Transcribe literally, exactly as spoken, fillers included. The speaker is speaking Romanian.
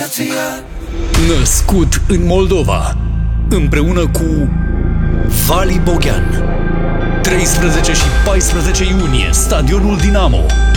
Născut în Moldova, împreună cu Vali Boghean. treisprezece și paisprezece iunie, Stadionul Dinamo.